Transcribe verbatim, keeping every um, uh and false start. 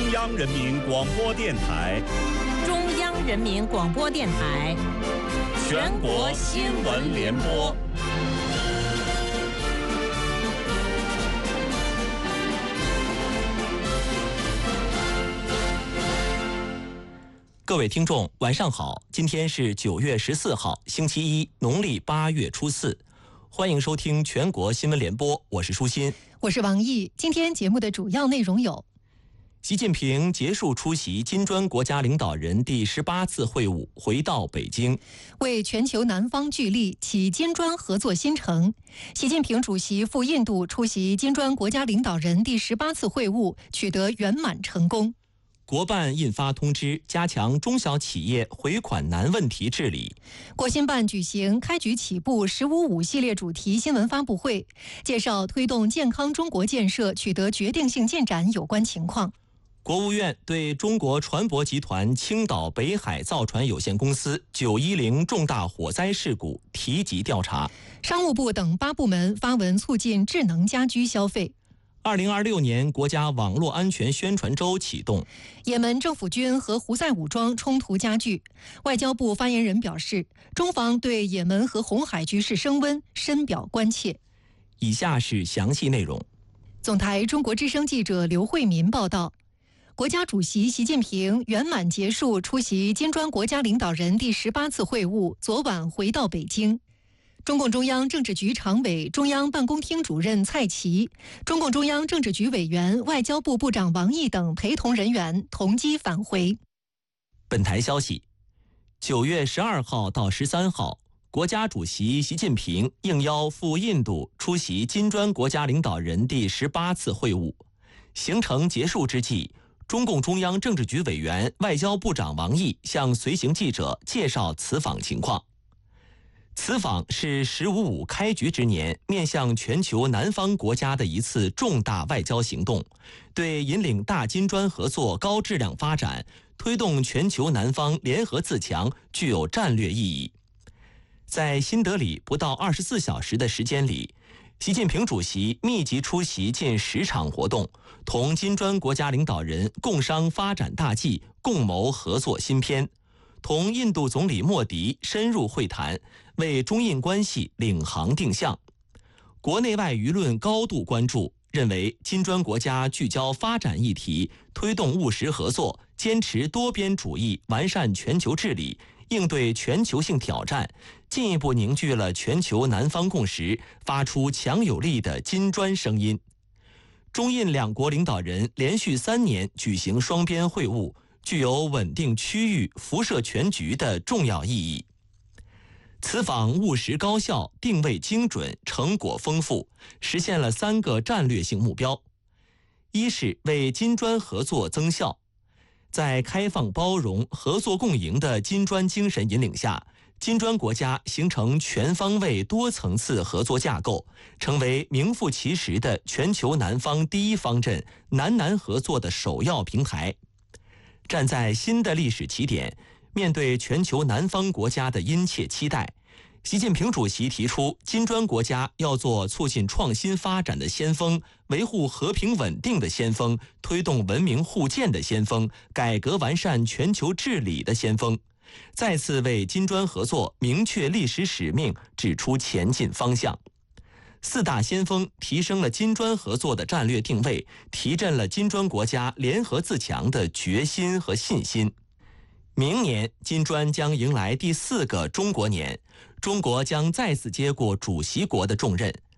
央人民广播电台， 中央人民广播电台， 全国新闻联播。 各位听众，晚上好！今天是九月十四号，星期一，农历八月初四。欢迎收听全国新闻联播，我是舒心， 我是王毅。今天节目的主要内容有： 习近平结束出席金砖国家领导人第十八次会晤，回到北京， 为全球南方聚力，启金砖合作新程。习近平主席赴印度出席金砖国家领导人第十八次会晤，取得圆满成功。 国办印发通知，加强中小企业回款难问题治理。 国新办举行开局起步“十五五”系列主题新闻发布会，介绍推动健康中国建设取得决定性进展有关情况。 国务院对中国船舶集团青岛北海造船有限公司九一零重大火灾事故提及调查。 商务部等八部门发文促进智能家居消费。 二零二六年国家网络安全宣传周启动。 也门政府军和胡塞武装冲突加剧，外交部发言人表示，中方对也门和红海局势升温深表关切。 以下是详细内容。 总台中国之声记者刘慧民报道，国家主席习近平圆满结束出席金砖国家领导人第十八次会晤，昨晚回到北京。中共中央政治局常委、中央办公厅主任蔡奇，中共中央政治局委员、外交部部长王毅等陪同人员同机返回。 本台消息，九月十二号到十三号，国家主席习近平应邀赴印度出席金砖国家领导人第十八次会晤。行程结束之际，中共中央政治局委员、外交部长王毅向随行记者介绍此访情况。此访是“十五五”开局之年面向全球南方国家的一次重大外交行动，对引领大金砖合作高质量发展、推动全球南方联合自强具有战略意义。在新德里不到二十四小时的时间里，习近平主席密集出席近十场活动，同金砖国家领导人共商发展大计，共谋合作新篇。同印度总理莫迪深入会谈，为中印关系领航定向。国内外舆论高度关注，认为金砖国家聚焦发展议题，推动务实合作，坚持多边主义，完善全球治理，应对全球性挑战，进一步凝聚了全球南方共识，发出强有力的金砖声音。中印两国领导人连续三年举行双边会晤，具有稳定区域、辐射全局的重要意义。此访务实高效，定位精准，成果丰富，实现了三个战略性目标。一是为金砖合作增效，在开放包容、合作共赢的金砖精神引领下，金砖国家形成全方位多层次合作架构，成为名副其实的全球南方第一方阵、南南合作的首要平台。站在新的历史起点，面对全球南方国家的殷切期待，习近平主席提出，金砖国家要做促进创新发展的先锋，维护和平稳定的先锋，推动文明互鉴的先锋，改革完善全球治理的先锋，再次为金砖合作明确历史使命，指出前进方向。四大先锋提升了金砖合作的战略定位，提振了金砖国家联合自强的决心和信心。明年，金砖将迎来第四个中国年，中国将再次接过主席国的重任。